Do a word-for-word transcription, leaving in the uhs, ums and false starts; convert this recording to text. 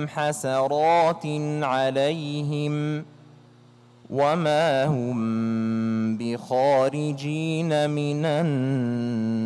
فهم حسرات عليهم وما هم بخارجين من النار.